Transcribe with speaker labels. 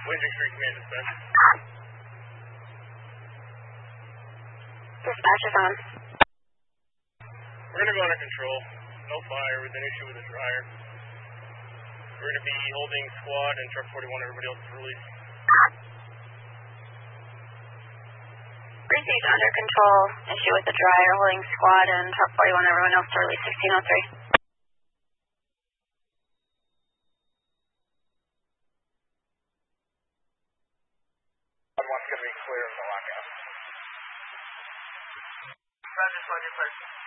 Speaker 1: Windsor Street Command Dispatch.
Speaker 2: Dispatch is on.
Speaker 1: We're going to go under control. No fire with an issue with the dryer. We're going to be holding squad and truck 41. Everybody else is released.
Speaker 2: Received under control. Issue with the dryer, holding squad and truck 41. Everyone else to release 1603.
Speaker 1: Everyone's going to be clear of the lockout. Roger, 20 person.